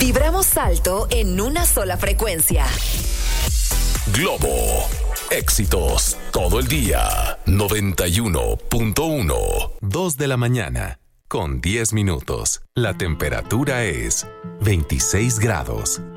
Vibramos alto en una sola frecuencia. Globo. Éxitos todo el día. 91.1. 2 de la mañana. Con 10 minutos. La temperatura es 26 grados.